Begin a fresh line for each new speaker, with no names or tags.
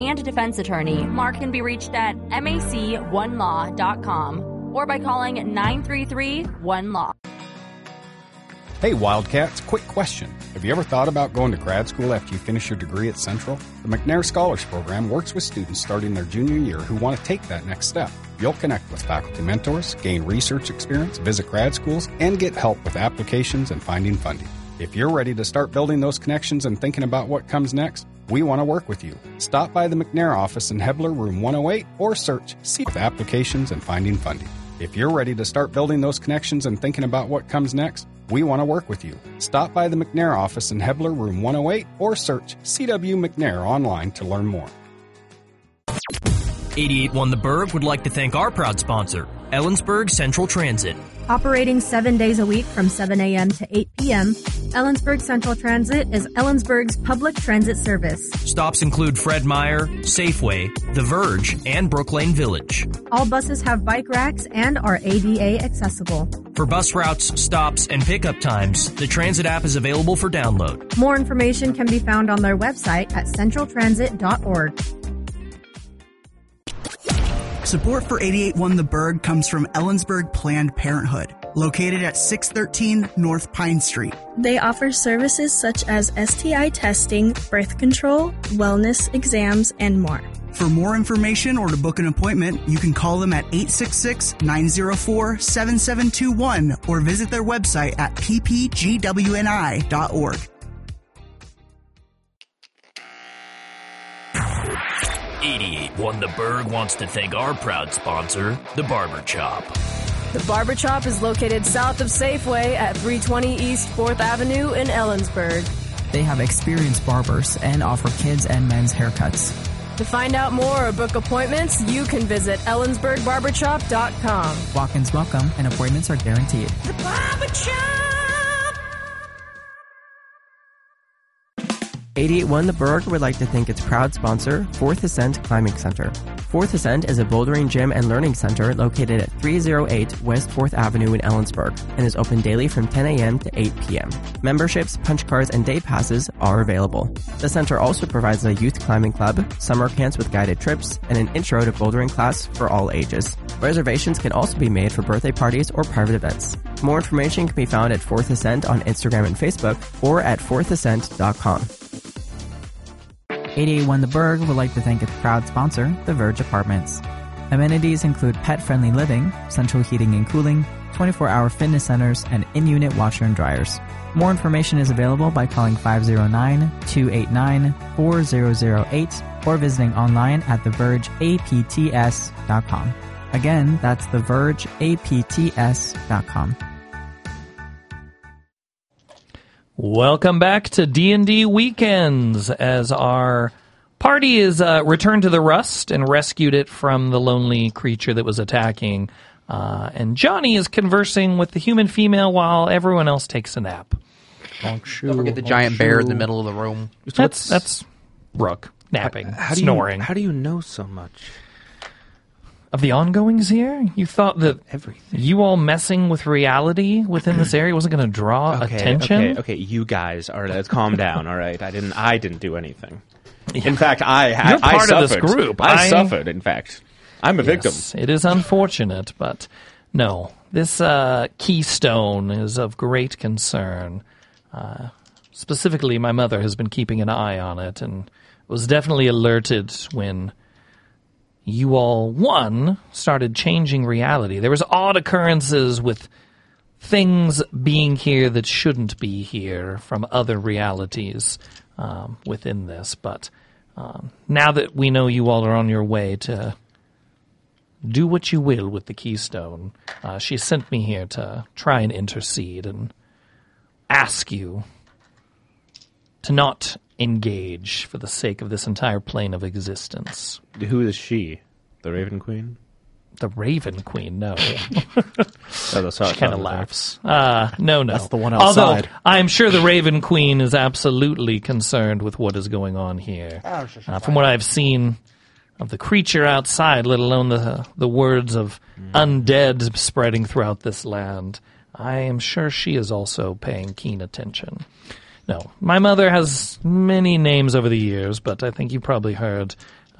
and defense attorney. Mark can be reached at mac1law.com or by calling 933-1LAW.
Hey Wildcats, quick question. Have you ever thought about going to grad school after you finish your degree at Central? The McNair Scholars Program works with students starting their junior year who want to take that next step. You'll connect with faculty mentors, gain research experience, visit grad schools, and get help with applications and finding funding. If you're ready to start building those connections and thinking about what comes next, we want to work with you. Stop by the McNair office in Hebler, room 108, or search "See with applications and finding funding." If you're ready to start building those connections and thinking about what comes next, we want to work with you. Stop by the McNair office in Hebler, room 108, or search CW McNair online to learn more.
88.1 The Berg would like to thank our proud sponsor, Ellensburg Central Transit.
Operating 7 days a week from 7 a.m. to 8 p.m., Ellensburg Central Transit is Ellensburg's public transit service.
Stops include Fred Meyer, Safeway, The Verge, and Brooklane Village.
All buses have bike racks and are ADA accessible.
For bus routes, stops, and pickup times, the Transit app is available for download.
More information can be found on their website at centraltransit.org.
Support for 88.1 The Berg comes from Ellensburg Planned Parenthood, located at 613 North Pine Street.
They offer services such as STI testing, birth control, wellness exams, and more.
For more information or to book an appointment, you can call them at 866-904-7721 or visit their website at ppgwni.org.
88.1 The Berg wants to thank our proud sponsor, The Barber Chop.
The Barber Chop is located south of Safeway at 320 East 4th Avenue in Ellensburg.
They have experienced barbers and offer kids and men's haircuts.
To find out more or book appointments, you can visit ellensburgbarbershop.com.
Walk-ins welcome and appointments are guaranteed.
The Barber Chop!
88.1 The Berg would like to thank its proud sponsor, Fourth Ascent Climbing Center. Fourth Ascent is a bouldering gym and learning center located at 308 West 4th Avenue in Ellensburg and is open daily from 10 a.m. to 8 p.m. Memberships, punch cards, and day passes are available. The center also provides a youth climbing club, summer camps with guided trips, and an intro to bouldering class for all ages. Reservations can also be made for birthday parties or private events. More information can be found at Fourth Ascent on Instagram and Facebook or at fourthascent.com.
88.1 The Berg would like to thank its proud sponsor, The Verge Apartments. Amenities include pet-friendly living, central heating and cooling, 24-hour fitness centers, and in-unit washer and dryers. More information is available by calling 509-289-4008 or visiting online at thevergeapts.com. Again, that's thevergeapts.com.
Welcome back to D&D Weekends, as our party is returned to the Rust and rescued it from the lonely creature that was attacking. And Johnny is conversing with the human female while everyone else takes a nap.
Don't forget the giant bear in the middle of the room.
That's Rook napping, snoring.
How do you know so much?
Of the ongoings here? You thought that you all messing with reality within this area wasn't going to draw attention?
Okay, you guys, all right, let's calm down, all right? I didn't do anything. In fact, You're
part
suffered.
of this group.
I suffered, in fact. I'm a victim.
It is unfortunate, but no. This keystone is of great concern. Specifically, my mother has been keeping an eye on it and was definitely alerted when you all, started changing reality. There was odd occurrences with things being here that shouldn't be here from other realities within this. But now that we know you all are on your way to do what you will with the keystone, she sent me here to try and intercede and ask you to not engage for the sake of this entire plane of existence.
Who is she? The Raven Queen?
The Raven Queen, no.
She
kind of laughs. No.
That's the one outside.
Although, I'm sure the Raven Queen is absolutely concerned with what is going on here. From what I've seen of the creature outside, let alone the words of undead spreading throughout this land, I am sure she is also paying keen attention. No, my mother has many names over the years, but I think you probably heard